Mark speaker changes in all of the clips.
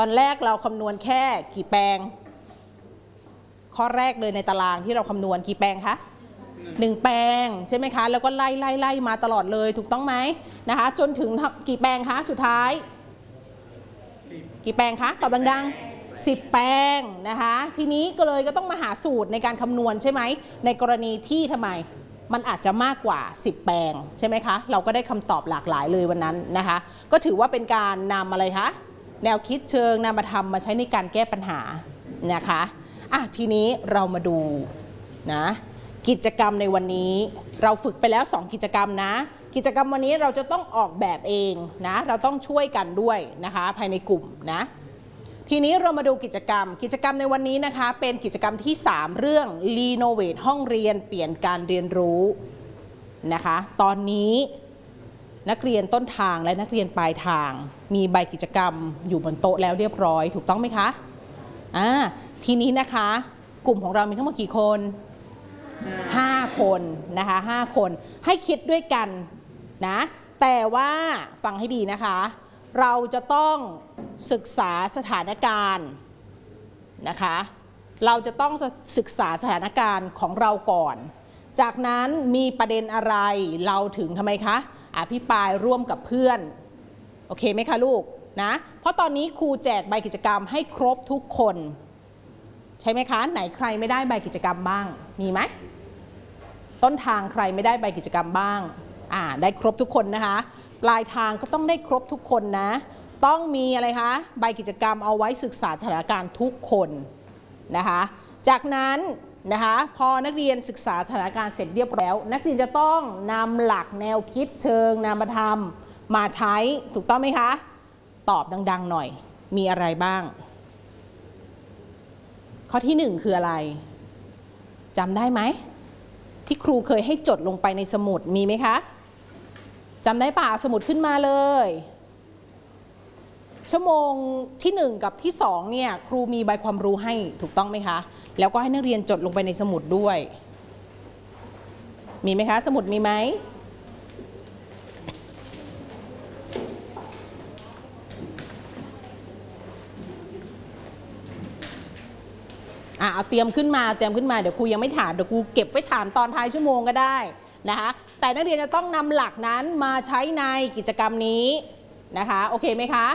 Speaker 1: อนแรกเราคำนวณแค่กี่แปลงข้อแรกเลยในตารางที่เราคำนวณกี่แปลงคะ1 แปลงใช่ไหมคะแล้วก็ไล่มาตลอดเลยถูกต้องไหมนะคะจนถึงกี่แปลงคะสุดท้ายกี่แปลงคะตอบดังๆ10 แปลงนะคะทีนี้ก็ต้องมาหาสูตรในการคำนวณใช่ไหมในกรณีที่ทำไมมันอาจจะมากกว่า10 แปลงใช่ไหมคะเราก็ได้คำตอบหลากหลายเลยวันนั้นนะคะก็ถือว่าเป็นการนำอะไรคะแนวคิดเชิงนามธรรมมาใช้ในการแก้ปัญหานะคะทีนี้เรามาดูนะกิจกรรมในวันนี้เราฝึกไปแล้ว2 กิจกรรมนะกิจกรรมวันนี้เราจะต้องออกแบบเองนะเราต้องช่วยกันด้วยนะคะภายในกลุ่มนะทีนี้เรามาดูกิจกรรมในวันนี้นะคะเป็นกิจกรรมที่3เรื่องรีโนเวทห้องเรียนเปลี่ยนการเรียนรู้นะคะตอนนี้นักเรียนต้นทางและนักเรียนปลายทางมีใบกิจกรรมอยู่บนโต๊ะแล้วเรียบร้อยถูกต้องไหมคะทีนี้นะคะกลุ่มของเรามีทั้งหมดกี่คน5 คนนะคะ5 คนให้คิดด้วยกันนะแต่ว่าฟังให้ดีนะคะเราจะต้องศึกษาสถานการณ์นะคะเราจะต้องศึกษาสถานการณ์ของเราก่อนจากนั้นมีประเด็นอะไรเราถึงทำไมคะอภิปรายร่วมกับเพื่อนโอเคไหมคะลูกนะเพราะตอนนี้ครูแจกใบกิจกรรมให้ครบทุกคนใช่ไหมคะไหนใครไม่ได้ใบกิจกรรมบ้างมีไหมต้นทางใครไม่ได้ใบกิจกรรมบ้างได้ครบทุกคนนะคะปลายทางก็ต้องได้ครบทุกคนนะต้องมีอะไรคะใบกิจกรรมเอาไว้ศึกษาสถานการณ์ทุกคนนะคะจากนั้นนะคะพอนักเรียนศึกษาสถานการณ์เสร็จเรียบร้อยแล้วนักเรียนจะต้องนำหลักแนวคิดเชิงนามธรรมมาใช้ถูกต้องไหมคะตอบดังๆหน่อยมีอะไรบ้างข้อที่1คืออะไรจำได้ไหมที่ครูเคยให้จดลงไปในสมุดมีไหมคะจำได้ป่ะสมุดขึ้นมาเลยชั่วโมงที่1กับที่2เนี่ยครูมีใบความรู้ให้ถูกต้องไหมคะแล้วก็ให้นักเรียนจดลงไปในสมุดด้วยมีไหมคะสมุดมีไหมเอาเตรียมขึ้นมาเดี๋ยวครูยังไม่ถามเดี๋ยวครูเก็บไว้ถามตอนท้ายชั่วโมงก็ได้นะคะแต่นักเรียนจะต้องนำหลักนั้นมาใช้ในกิจกรรมนี้นะคะโอเคไหมคะ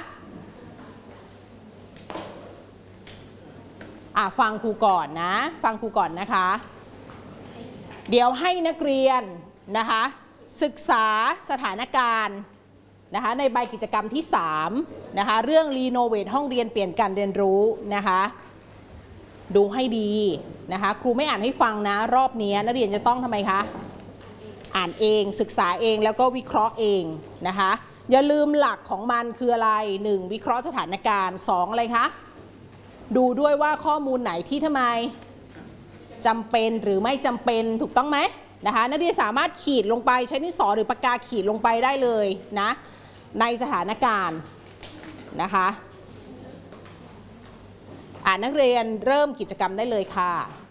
Speaker 1: ฟังครูก่อนนะฟังครูก่อนนะคะเดี๋ยวให้นักเรียนนะคะศึกษาสถานการณ์นะคะในใบกิจกรรมที่3นะคะเรื่องรีโนเวทห้องเรียนเปลี่ยนการเรียนรู้นะคะดูให้ดีนะคะครูไม่อ่านให้ฟังนะรอบนี้นักเรียนจะต้องทำไมคะอ่านเองศึกษาเองแล้วก็วิเคราะห์เองนะคะอย่าลืมหลักของมันคืออะไร1วิเคราะห์สถานการณ์2อะไรคะดูด้วยว่าข้อมูลไหนที่ทำไมจำเป็นหรือไม่จำเป็นถูกต้องไหมนะคะนักเรียนสามารถขีดลงไปใช้ดินสอหรือปากกาขีดลงไปได้เลยนะในสถานการณ์นะคะนักเรียนเริ่มกิจกรรมได้เลยค่ะ